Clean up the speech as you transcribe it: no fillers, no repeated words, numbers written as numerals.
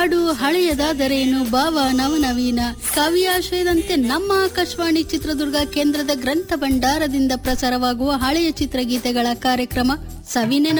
ಹಾಡು ಹಳೆಯದಾದರೇನು, ಭಾವ ನವನವೀನ, ಕಾವ್ಯಾಶ್ರಯದಂತೆ ನಮ್ಮ ಆಕಾಶವಾಣಿ ಚಿತ್ರದುರ್ಗ ಕೇಂದ್ರದ ಗ್ರಂಥ ಭಂಡಾರದಿಂದ ಪ್ರಸಾರವಾಗುವ ಹಳೆಯ ಚಿತ್ರಗೀತೆಗಳ ಕಾರ್ಯಕ್ರಮ ಸವಿನೆನಪು.